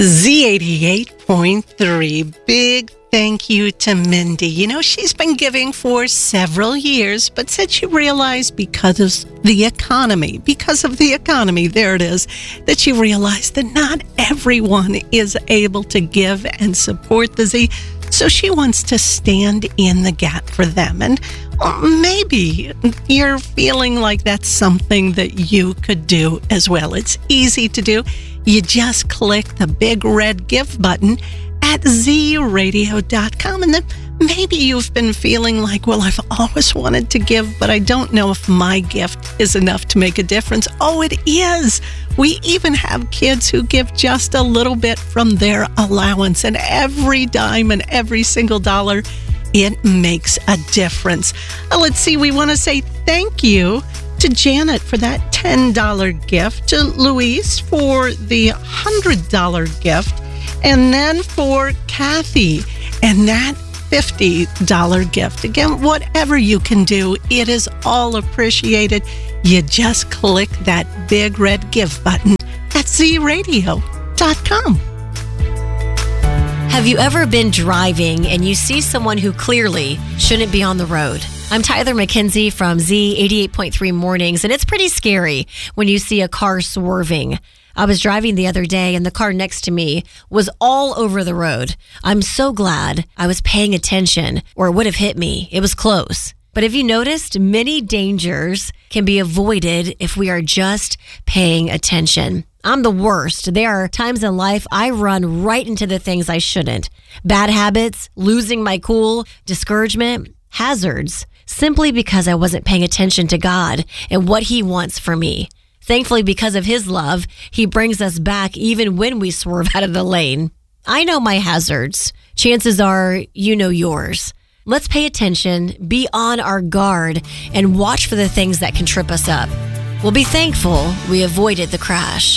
Z88.3. Big thank you to Mindy. You know, she's been giving for several years, but said she realized because of the economy, there it is, that she realized that not everyone is able to give and support the Z. So she wants to stand in the gap for them. And maybe you're feeling like that's something that you could do as well. It's easy to do. You just click the big red give button at zradio.com. And then maybe you've been feeling like, well, I've always wanted to give, but I don't know if my gift is enough to make a difference. Oh, it is. We even have kids who give just a little bit from their allowance, and every dime and every single dollar, it makes a difference. Let's see, we want to say thank you to Janet for that $10 gift, to Luis for the $100 gift, and then for Kathy and that $50 gift. Again, whatever you can do, it is all appreciated. You just click that big red give button at zradio.com. Have you ever been driving and you see someone who clearly shouldn't be on the road? I'm Tyler McKenzie from Z88.3 Mornings, and it's pretty scary when you see a car swerving. I was driving the other day and the car next to me was all over the road. I'm so glad I was paying attention, or it would have hit me. It was close. But have you noticed many dangers can be avoided if we are just paying attention? I'm the worst. There are times in life I run right into the things I shouldn't. Bad habits, losing my cool, discouragement, hazards, simply because I wasn't paying attention to God and what He wants for me. Thankfully, because of His love, He brings us back even when we swerve out of the lane. I know my hazards. Chances are you know yours. Let's pay attention, be on our guard, and watch for the things that can trip us up. We'll be thankful we avoided the crash.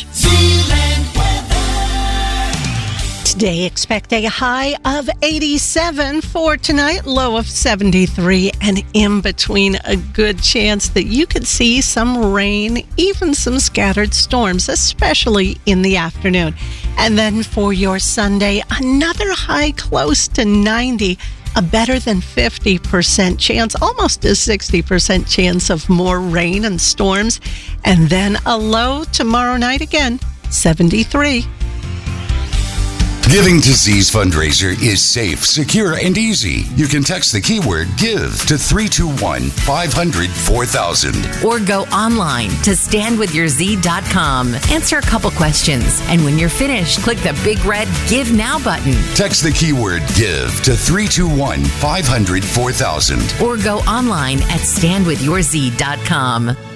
Today, expect a high of 87 for tonight, low of 73, and in between a good chance that you could see some rain, even some scattered storms, especially in the afternoon. And then for your Sunday, another high close to 90, a better than 50% chance, almost a 60% chance of more rain and storms. And then a low tomorrow night again, 73. Giving to Z's fundraiser is safe, secure, and easy. You can text the keyword GIVE to 321-500-4000. Or go online to standwithyourz.com. Answer a couple questions. And when you're finished, click the big red Give Now button. Text the keyword GIVE to 321-500-4000. Or go online at standwithyourz.com.